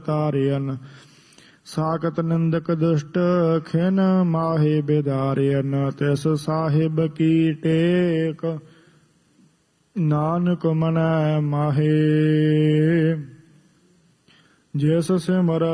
ਤਾਰਿਅਨ। ਸਾਕਤ ਨਿੰਦਕ ਦੁਸ਼ਟ ਖਿਨ ਮਾਹੇ ਬਿਦਾਰਿਅਨ। ਤਿਸ ਸਾਹਿਬ ਕੀ ਟੇਕ ਨਾਨਕ ਮਨੈ ਮਾਹੇ। ਜਿਸ ਸਿਮਰ